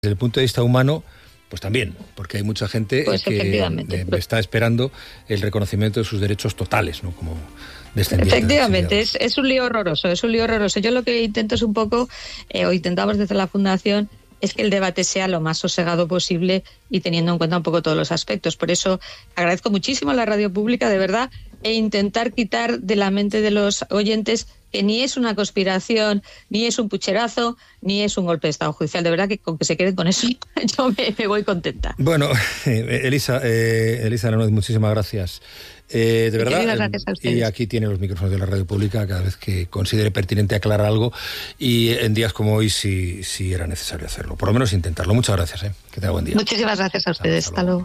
Desde el punto de vista humano, pues también, porque hay mucha gente que está esperando el reconocimiento de sus derechos totales, ¿no? Como descendientes. Efectivamente, es un lío horroroso, Yo lo que intento es un poco, o intentamos desde la Fundación, es que el debate sea lo más sosegado posible y teniendo en cuenta un poco todos los aspectos. Por eso agradezco muchísimo a la radio pública, de verdad, e intentar quitar de la mente de los oyentes que ni es una conspiración, ni es un pucherazo, ni es un golpe de Estado judicial. De verdad que con que se queden con eso yo me voy contenta. Bueno, Elisa Lanoz, muchísimas gracias. De verdad, gracias a ustedes. Y aquí tiene los micrófonos de la radio pública cada vez que considere pertinente aclarar algo, y en días como hoy sí era necesario hacerlo, por lo menos intentarlo. Muchas gracias, que tenga buen día. Muchísimas gracias a ustedes, hasta luego.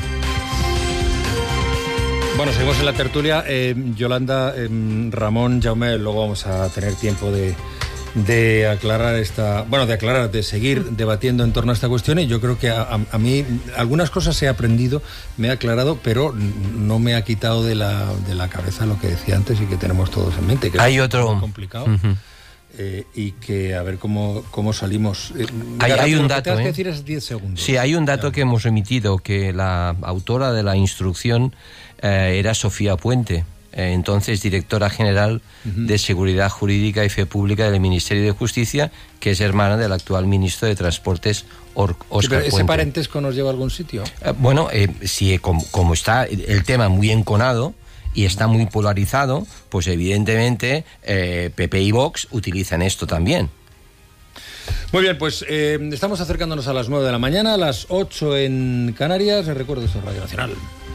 Bueno, seguimos en la tertulia. Yolanda, Ramón, Jaume, luego vamos a tener tiempo de aclarar de seguir debatiendo en torno a esta cuestión, y yo creo que a mí algunas cosas he aprendido, me he aclarado, pero no me ha quitado de la cabeza lo que decía antes y que tenemos todos en mente, que hay es otro muy complicado. Y que a ver cómo salimos. Hay un dato. Lo que que decir es 10 segundos. Sí, hay un dato que hemos emitido, que la autora de la instrucción era Sofía Puente, entonces directora general de Seguridad Jurídica y Fe Pública del Ministerio de Justicia, que es hermana del actual ministro de Transportes, Óscar Puente. ¿Ese parentesco nos lleva a algún sitio? Sí, como está el tema muy enconado y está muy polarizado, pues evidentemente PP y Vox utilizan esto también. Muy bien, pues estamos acercándonos a las 9 de la mañana, a las 8 en Canarias. Les recuerdo, esto es Radio Nacional.